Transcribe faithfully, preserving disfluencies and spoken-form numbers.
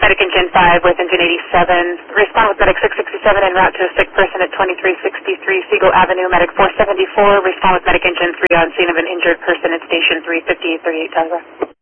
Medic Engine five with Engine eighty-seven. Respond with Medic six sixty-seven en route to a sick person at twenty-three sixty-three Siegel Avenue. Medic four seventy-four. Respond with Medic Engine three on scene of an injured person at Station three fifty-eight thirty-eight Delaware.